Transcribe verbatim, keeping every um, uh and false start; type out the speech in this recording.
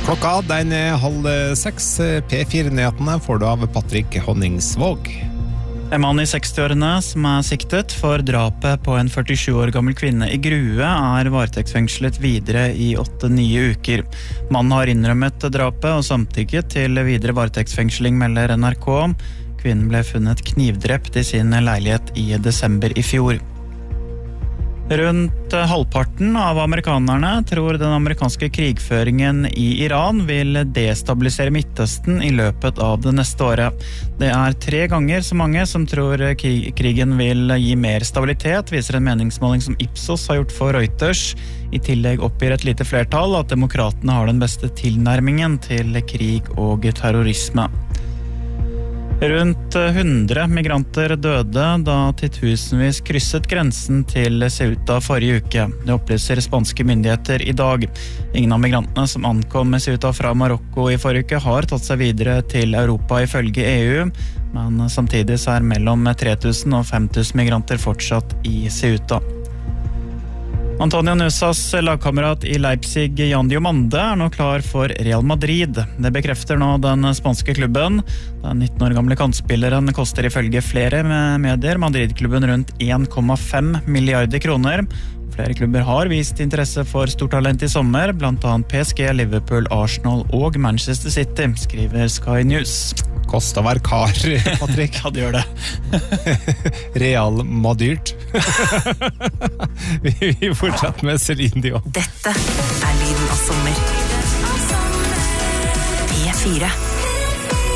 Klokka den er halv seks. P fire-nyhetene får du av Patrick Honningsvåg. En mann i seksti-årene som er siktet for drapet på en førtisju år gammel kvinne i Grue er varetektsfengslet videre i åtte nye uker. Mannen har innrømmet drapet og samtykket til videre varetektsfengsling, melder N R K. Kvinnen ble funnet knivdrept i sin leilighet i desember i fjor. Rundt halvparten av amerikanerne tror den amerikanske krigføringen i Iran vil destabilisere Midtøsten i løpet av det neste året. Det er tre ganger så mange som tror krigen vil gi mer stabilitet, viser en meningsmåling som Ipsos har gjort for Reuters. I tillegg oppgir et lite flertall at demokratene har den beste tilnærmingen til krig og terrorisme. Rundt hundre migranter døde da titusenvis krysset grensen til Ceuta forrige uke. Det opplyser spanske myndigheter i dag. Ingen av migrantene som ankom med Ceuta fra Marokko i forrige uke har tatt seg videre til Europa ifølge E U, men samtidig så er mellom tre tusen og fem tusen migranter fortsatt i Ceuta. Antonio Nusas lagkamerat i Leipzig, Jan Diomande, er nå klar for Real Madrid. Det bekrefter nå den spanske klubben. Den nitten år gamle kantspilleren koster ifølge flere medier Madrid-klubben rundt en komma fem milliarder kroner. Flere klubber har vist interesse for stortalent i sommer, blant annet P S G, Liverpool, Arsenal og Manchester City, skriver Sky News. Kost å være kar, Patrick. Ja, det gjør det. Real Madrid. vi, vi fortsetter med Celine Dion. Dette er lyden av sommer. P fire.